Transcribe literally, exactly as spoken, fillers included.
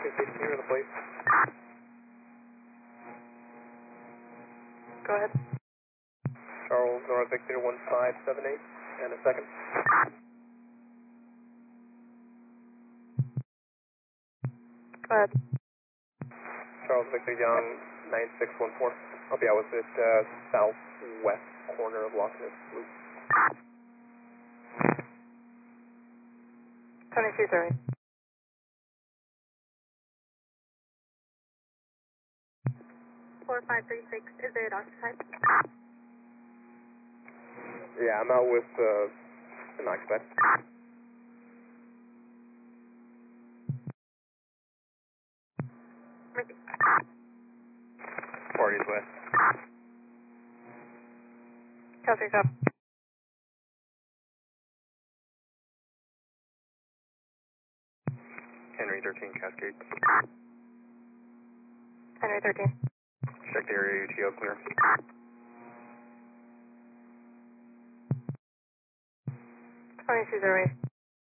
Here the plate. Go ahead. Charles, Nora Victor one five seven eight, and a second. Go ahead. Charles Victor Young, nine six one four. I'll be out with it, uh, southwest corner of Loch Ness Loop. twenty-two thirty. four five three six, is it occupied? Yeah, I'm out with, uh, an occupied. Ricky. Parties west. Copy, copy. Henry thirteen Cascade. Henry thirteen. Check the area, U T O clear. twenty-two zero eight.